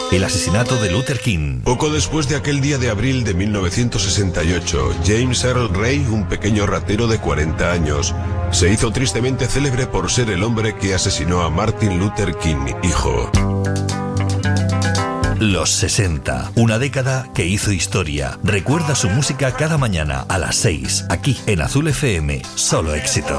El asesinato de Luther King. Poco después de aquel día de abril de 1968, James Earl Ray, un pequeño ratero de 40 años, se hizo tristemente célebre por ser el hombre que asesinó a Martin Luther King, hijo. Los 60, una década que hizo historia. Recuerda su música cada mañana a las 6, aquí en Azul FM. Solo éxito.